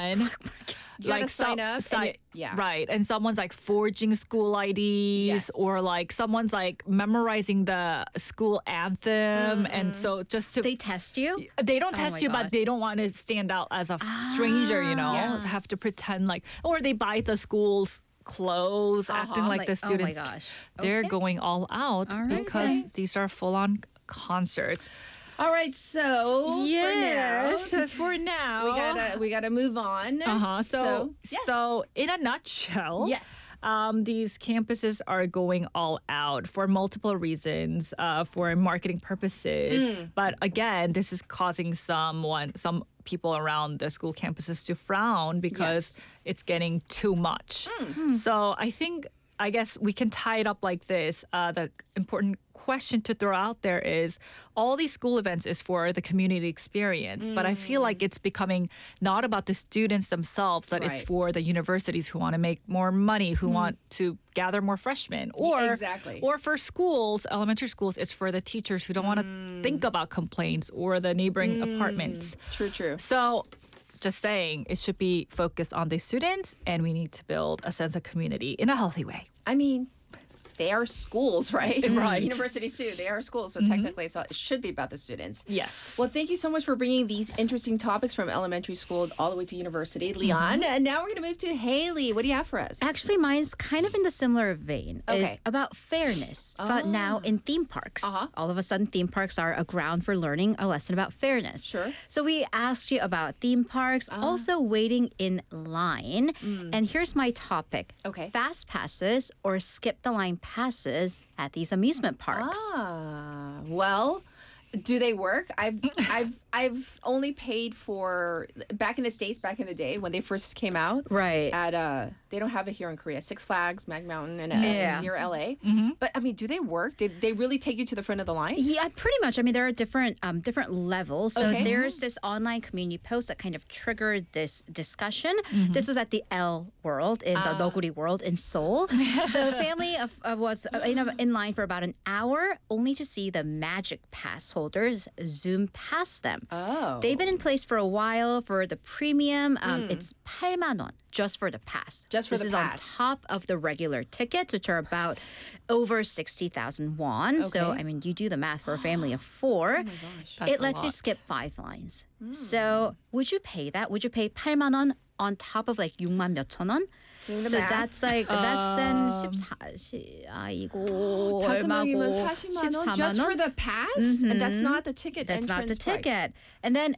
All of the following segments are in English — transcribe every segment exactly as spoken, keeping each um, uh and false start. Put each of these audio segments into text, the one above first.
one. You gotta sign up and si- it- yeah. Right. And someone's like forging school I Ds Yes. or like someone's like memorizing the school anthem. And so just to They test you? they don't Oh test my you, God. but they don't want to stand out as a f- stranger, you know, Yes. have to pretend like, or they buy the school's clothes, acting like, Like, the oh my students. gosh. They're Okay. going all out All right, because then. these are full on concerts. All right, so Yes, for now, for now. we gotta we gotta move on. Uh-huh. So, yes. so in a nutshell, Yes. um, these campuses are going all out for multiple reasons, uh, for marketing purposes. Mm. But again, this is causing someone, some people around the school campuses to frown because Yes. it's getting too much. Mm. So I think, I guess we can tie it up like this. Uh, the important question to throw out there is all these school events is for the community experience, but I feel like it's becoming not about the students themselves, that it's Right. for the universities who want to make more money, who want to gather more freshmen, or exactly. or for schools, elementary schools, it's for the teachers who don't want to think about complaints or the neighboring apartments. True, true. So just saying, it should be focused on the students, and we need to build a sense of community in a healthy way. I mean, they are schools, right? Right. Universities too. They are schools, so technically it's, it should be about the students. Yes. Well, thank you so much for bringing these interesting topics from elementary school all the way to university, Leon. And now we're going to move to Haley. What do you have for us? Actually, mine's kind of in the similar vein. Okay. Is about fairness, but now in theme parks. Uh-huh. All of a sudden, theme parks are a ground for learning a lesson about fairness. Sure. So we asked you about theme parks, also waiting in line. And here's my topic. Okay. Fast passes or skip the line passes at these amusement parks. Ah, well, do they work? I've I've I've only paid for back in the States back in the day when they first came out. Right. At uh they don't have it here in Korea. Six Flags, Mag Mountain, and uh, Yeah. near L A. But I mean, do they work? Did they really take you to the front of the line? Yeah, pretty much. I mean, there are different um, different levels. So Okay. there's this online community post that kind of triggered this discussion. This was at the L World in the Noguri World in Seoul. The family of, uh, was uh, in, a, in line for about an hour, only to see the Magic Pass holders zoom past them. Oh. They've been in place for a while. For the premium, um, it's 팔만 원 just for the pass. Just for this the is pass. on top of the regular tickets, which are about over sixty thousand won. So, Okay. I mean, you do the math for a family of four. That's It a lets you lot. skip five lines. So, would you pay that? Would you pay 팔만 원 on top of like 육만 몇천 원? Doing the So math. that's like that's then 십사 시 아 이거 다섯 명이면 얼마고 사십만 원 십사만 just for 원? the pass, and that's not the ticket. That's not the entrance price. ticket. And then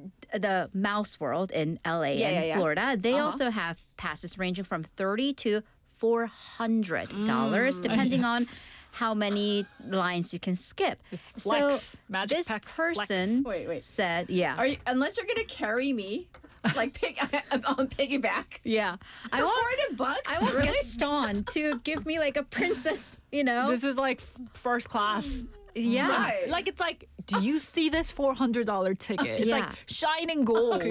the Mouse World in L A Yeah, and yeah, yeah. Florida, they Uh-huh. also have passes ranging from thirty to four hundred dollars, Mm. depending on how many lines you can skip. It's so flex. Magic this Pack flex. person Wait, wait. said, yeah. Are you, unless you're gonna carry me, like pig on piggyback. yeah. I For want four hundred bucks. I want really? Gaston to give me like a princess, you know? This is like f- first class. yeah. Right. Like it's like, do you see this four hundred dollars ticket? It's Yeah. like shining gold.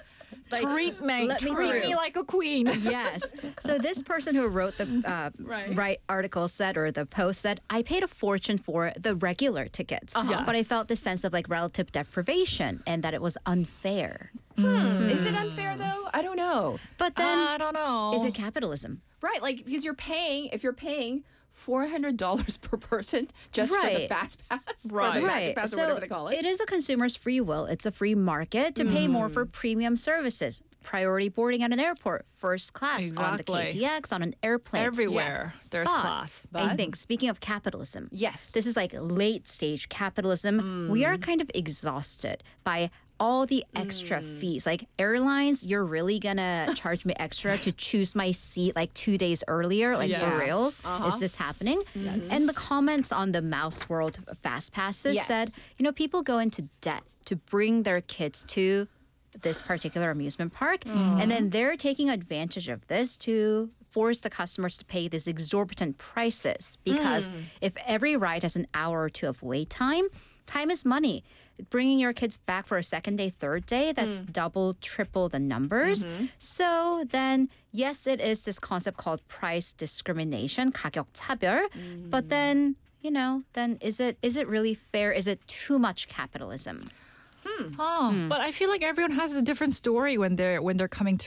treat me, let me treat through. me like a queen. Yes. So this person who wrote the uh, Right. right. article said, or the post said, I paid a fortune for the regular tickets, Uh-huh. but I Yes. felt the sense of like relative deprivation and that it was unfair. Hmm. Is it unfair though? I don't know. But then, I don't know. is it capitalism? Right, like because you're paying if you're paying four hundred dollars per person just for the Right. fast pass, or Right. the Right. Magic Pass, or so whatever they call it. it is a consumer's free will. It's a free market to pay more for premium services. Priority boarding at an airport, first class on the Exactly. K T X, on an airplane. Everywhere Yes. there's But class. I think, speaking of capitalism, Yes. this is like late stage capitalism. We are kind of exhausted by all the extra fees. Like airlines, you're really gonna charge me extra to choose my seat like two days earlier, like for Yes. reals. Is this happening? And the comments on the Mouse World Fast Passes Yes. said, you know, people go into debt to bring their kids to this particular amusement park, and then they're taking advantage of this to force the customers to pay these exorbitant prices because if every ride has an hour or two of wait time, time is money. Bringing your kids back for a second day, third day, that's double, triple the numbers. So then, yes, it is this concept called price discrimination, 가격 차별. But then, you know, then is it is it really fair? Is it too much capitalism? Oh, but I feel like everyone has a different story when they're when they're coming to